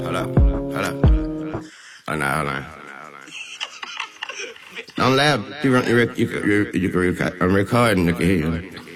Hold up, hold up. Hold on. Don't laugh. I'm recording. I can hear you.